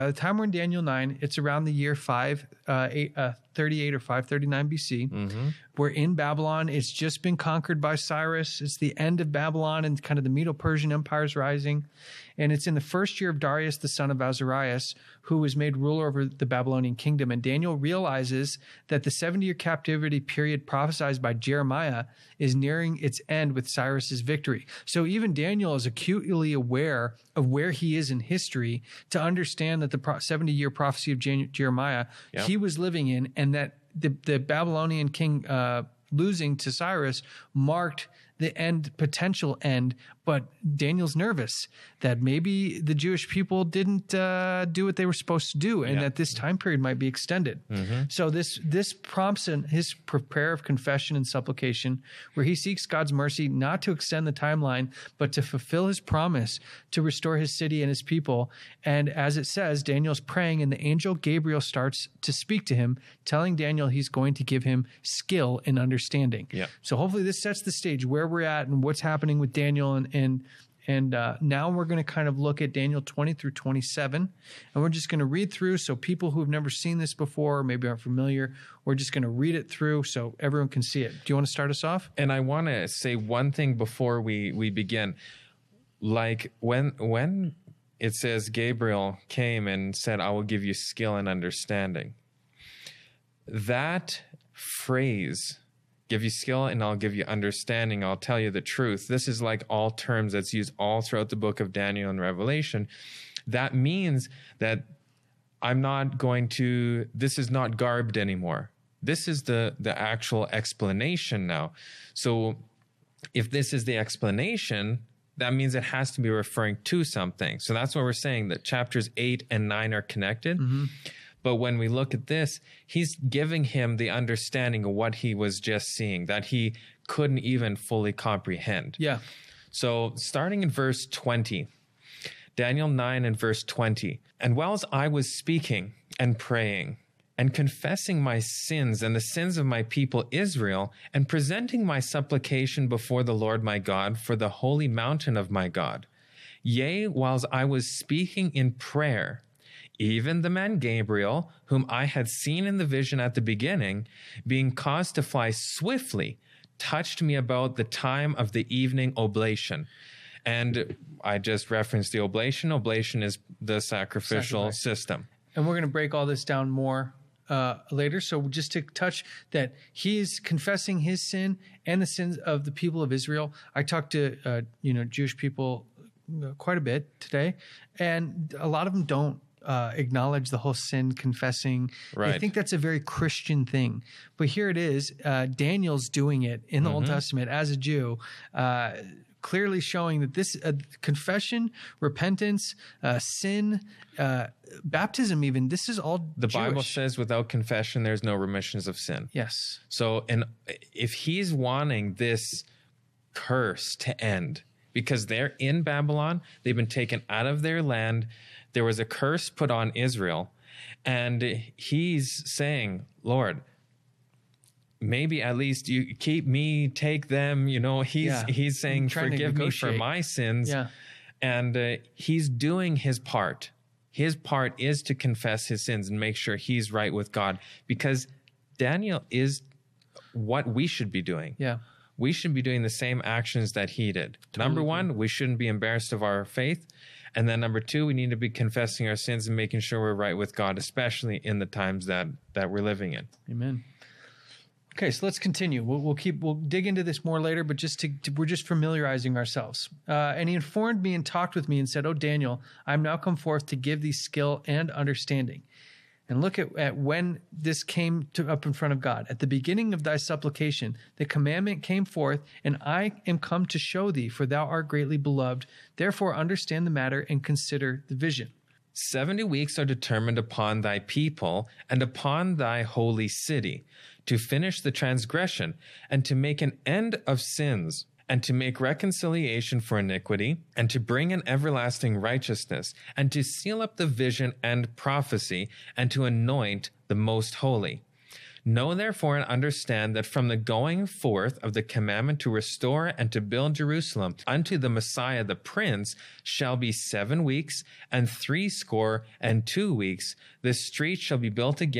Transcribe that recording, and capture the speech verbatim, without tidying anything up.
By the time we're in Daniel nine, it's around the year five, uh, eight, uh, thirty-eight or five thirty-nine B C. Mm-hmm. We're in Babylon. It's just been conquered by Cyrus. It's the end of Babylon and kind of the Medo-Persian Empire's rising. And it's in the first year of Darius, the son of Azarias, who was made ruler over the Babylonian kingdom. And Daniel realizes that the seventy-year captivity period prophesied by Jeremiah is nearing its end with Cyrus's victory. So even Daniel is acutely aware of where he is in history to understand that the seventy-year prophecy of Jeremiah Yep. he was living in, and that the, the Babylonian king uh, losing to Cyrus marked the end, potential end. But Daniel's nervous that maybe the Jewish people didn't uh, do what they were supposed to do, and Yeah. that this time period might be extended. Mm-hmm. So this this prompts in his prayer of confession and supplication, where he seeks God's mercy not to extend the timeline, but to fulfill his promise to restore his city and his people. And as it says, Daniel's praying, and the angel Gabriel starts to speak to him, telling Daniel he's going to give him skill and understanding. Yeah. So hopefully this sets the stage where we're at and what's happening with Daniel. And and and uh, now we're going to kind of look at Daniel twenty through twenty-seven, and we're just going to read through. So people who have never seen this before, or maybe aren't familiar, we're just going to read it through so everyone can see it. Do you want to start us off? And I want to say one thing before we, we begin. Like when when it says Gabriel came and said, I will give you skill and understanding. That phrase, give you skill and I'll give you understanding, I'll tell you the truth. This is like all terms that's used all throughout the book of Daniel and Revelation. That means that I'm not going to, this is not garbed anymore. This is the, the actual explanation now. So if this is the explanation, that means it has to be referring to something. So that's what we're saying, that chapters eight and nine are connected. Mm-hmm. But when we look at this, he's giving him the understanding of what he was just seeing, that he couldn't even fully comprehend. Yeah. So starting in verse twenty, Daniel nine and verse twenty, and whilst I was speaking and praying and confessing my sins and the sins of my people Israel, and presenting my supplication before the Lord my God for the holy mountain of my God, yea, whilst I was speaking in prayer, even the man Gabriel, whom I had seen in the vision at the beginning, being caused to fly swiftly, touched me about the time of the evening oblation. And I just referenced the oblation. Oblation is the sacrificial Sacrifice. system. And we're going to break all this down more uh, later. So just to touch that he is confessing his sin and the sins of the people of Israel. I talked to, uh, you know, Jewish people quite a bit today, and a lot of them don't Uh, acknowledge the whole sin confessing. Right. I think that's a very Christian thing. But here it is. Uh, Daniel's doing it in the Mm-hmm. Old Testament as a Jew, uh, clearly showing that this uh, confession, repentance, uh, sin, uh, baptism even, this is all The Jewish. Bible says without confession, there's no remissions of sin. Yes. So, and if he's wanting this curse to end, because they're in Babylon, they've been taken out of their land, there was a curse put on Israel, and he's saying, Lord, maybe at least you keep me, take them, you know, he's, Yeah. he's saying, Trying to forgive me for negotiate. my sins. Yeah. And uh, he's doing his part. His part is to confess his sins and make sure he's right with God, because Daniel is what we should be doing. Yeah. We should be doing the same actions that he did. Number one, we shouldn't be embarrassed of our faith. And then number two, we need to be confessing our sins and making sure we're right with God, especially in the times that, that we're living in. Amen. Okay, so let's continue. We'll, we'll keep we'll dig into this more later, but just to, to we're just familiarizing ourselves. Uh, and he informed me and talked with me and said, "Oh, Daniel, I am now come forth to give thee skill and understanding." And look at, at when this came to, up in front of God. At the beginning of thy supplication, the commandment came forth, and I am come to show thee, for thou art greatly beloved. Therefore understand the matter and consider the vision. Seventy weeks are determined upon thy people and upon thy holy city, to finish the transgression, and to make an end of sins, and to make reconciliation for iniquity, and to bring an everlasting righteousness, and to seal up the vision and prophecy, and to anoint the most holy, Know therefore and understand that from the going forth of the commandment to restore and to build Jerusalem unto the Messiah the Prince shall be seven weeks and threescore and two weeks. The street shall be built again